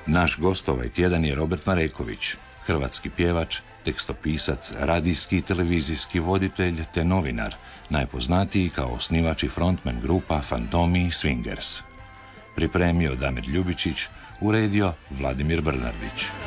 Naš gost ovaj tjedan je Robert Mareković, hrvatski pjevač, tekstopisac, radijski i televizijski voditelj te novinar, najpoznatiji kao osnivač i frontman grupa Fantomi Swingers. Pripremio Damir Ljubičić, uredio Vladimir Brnardić.